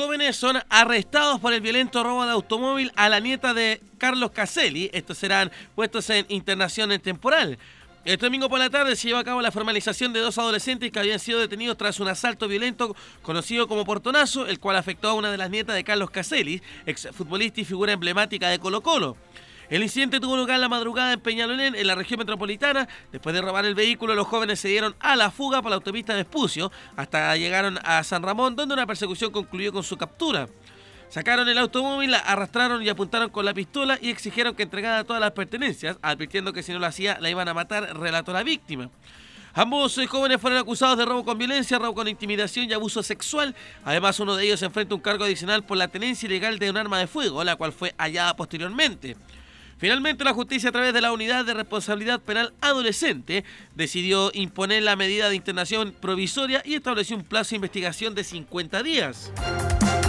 Jóvenes son arrestados por el violento robo de automóvil a la nieta de Carlos Caselli. Estos serán puestos en internación temporal. Este domingo por la tarde se llevó a cabo la formalización de dos adolescentes que habían sido detenidos tras un asalto violento conocido como Portonazo, el cual afectó a una de las nietas de Carlos Caselli, exfutbolista y figura emblemática de Colo-Colo. El incidente tuvo lugar la madrugada en Peñalolén, en la región metropolitana. Después de robar el vehículo, los jóvenes se dieron a la fuga por la autopista Vespucio hasta llegaron a San Ramón, donde una persecución concluyó con su captura. Sacaron el automóvil, la arrastraron y apuntaron con la pistola y exigieron que entregara todas las pertenencias, advirtiendo que si no lo hacía la iban a matar, relató la víctima. Ambos jóvenes fueron acusados de robo con violencia, robo con intimidación y abuso sexual. Además, uno de ellos enfrenta un cargo adicional por la tenencia ilegal de un arma de fuego, la cual fue hallada posteriormente. Finalmente, la justicia, a través de la Unidad de Responsabilidad Penal Adolescente, decidió imponer la medida de internación provisoria y estableció un plazo de investigación de 50 días.